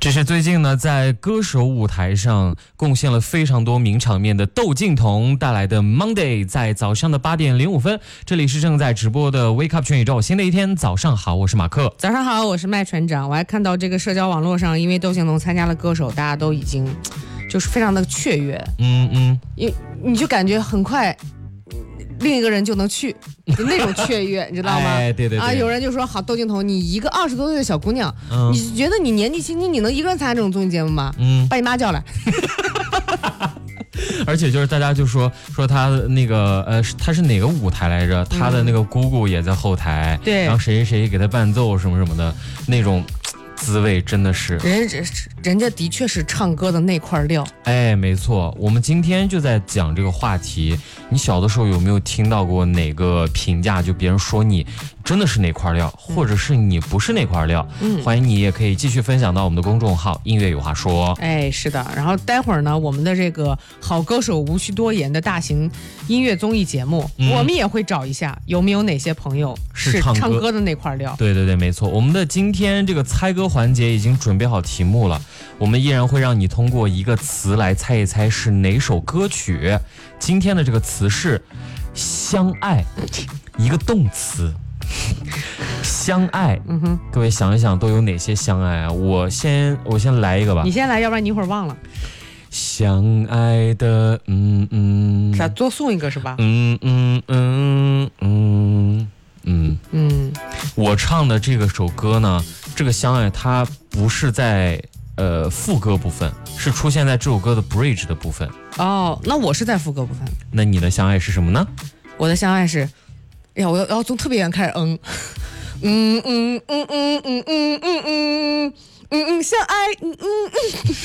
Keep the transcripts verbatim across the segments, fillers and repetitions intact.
这是最近呢，在歌手舞台上贡献了非常多名场面的窦靖童带来的 Monday， 在早上的八点零五分，这里是正在直播的 Wake Up 全宇宙，新的一天，早上好，我是马克。 早上好，我是麦船长。我还看到这个社交网络上，因为窦靖童参加了歌手，大家都已经就是非常的雀跃， 嗯嗯， 你你就感觉很快。另一个人就能去，就那种雀跃，你知道吗？ 哎，对对对。 啊，有人就说好，窦靖童，你一个二十多岁的小姑娘， 嗯、 你觉得你年纪轻轻，你能一个人参加这种综艺节目吗？ 嗯， 把你妈叫来。 而且就是大家就说说他那个呃，他是哪个舞台来着？他的那个姑姑也在后台， 对、嗯， 然后谁谁谁给他伴奏什么什么的，那种滋味真的是人人家的确是唱歌的那块料。 哎，没错，我们今天就在讲这个话题。你小的时候有没有听到过哪个评价，就别人说你真的是哪块料，或者是你不是那块料？嗯，欢迎你也可以继续分享到我们的公众号音乐有话说。 哎，是的，然后待会儿呢，我们的这个好歌手无需多言的大型音乐综艺节目、嗯、我们也会找一下有没有哪些朋友是唱歌的那块料。 对对对，没错，我们的今天这个猜歌环节已经准备好题目了，我们依然会让你通过一个词来猜一猜是哪首歌曲。今天的这个词是相爱，一个动词。相爱，嗯哼，各位想一想都有哪些相爱啊？我先我先来一个吧。 你先来，要不然你一会儿忘了。 相爱的，嗯嗯， 咋多送一个是吧？ 嗯嗯嗯嗯嗯嗯，我唱的这个首歌呢，这个相爱它不是在呃副歌部分，是出现在这首歌的 bridge 的部分。 哦，那我是在副歌部分。 那你的相爱是什么呢？ 我的相爱是，哎呀，我要要从特别远开始嗯，嗯嗯嗯嗯嗯嗯嗯嗯嗯嗯相爱，嗯嗯嗯，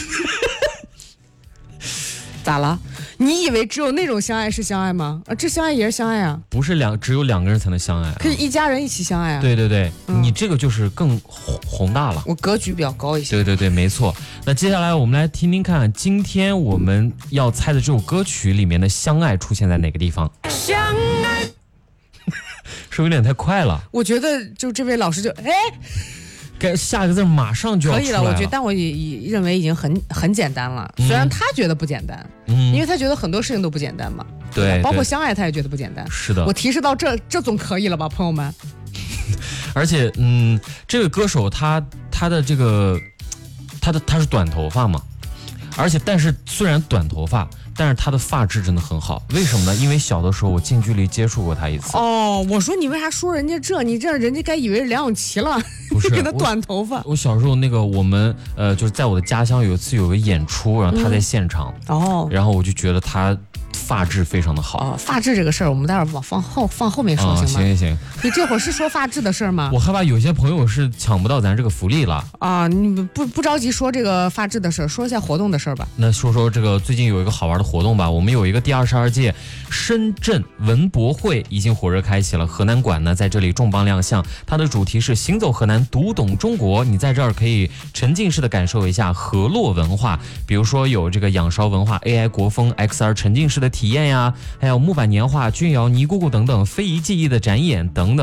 咋了？你以为只有那种相爱是相爱吗？啊，这相爱也是相爱啊！ 不是两，只有两个人才能相爱、啊， 可以一家人一起相爱啊！ 对对对，嗯、你这个就是更宏宏大了。 我格局比较高一些。 对对对，没错。那接下来我们来听听看，今天我们要猜的这首歌曲里面的相爱出现在哪个地方？ 相爱， 是不是有点太快了？ 我觉得就这位老师就哎。 该下个字马上就要出来了。 可以了，我觉得，但我也也认为已经很很简单了。虽然他觉得不简单，嗯，因为他觉得很多事情都不简单嘛。 对， 包括相爱，他也觉得不简单。 是的， 我提示到这，这总可以了吧，朋友们？ 而且，嗯，这个歌手他他的这个他的他是短头发嘛，而且但是虽然短头发。但是他的发质真的很好，为什么呢？因为小的时候我近距离接触过他一次。 哦，我说你为啥说人家这？你这人家该以为是梁咏琪了。 不是， 给他短头发。 我, 我小时候那个我们呃就是在我的家乡有一次有个演出，然后他在现场，嗯、 哦， 然后我就觉得他发质非常的好。 哦，发质这个事儿我们待会儿往放后放后面说、哦、行吗？ 行行行。 你这会儿是说发质的事儿吗？ 我害怕有些朋友是抢不到咱这个福利了。 啊，你不不着急说这个发质的事儿，说一下活动的事儿吧。 那说说这个最近有一个好玩的活动吧，我们有一个第二十二届深圳文博会已经火热开启了，河南馆呢在这里重磅亮相，它的主题是行走河南，读懂中国。你在这儿可以沉浸式的感受一下河洛文化，比如说有这个仰韶文化 A I 国风 X R 沉浸式的体验呀，还有木板年画、钧窑、尼姑姑等等非遗技艺的展演等等。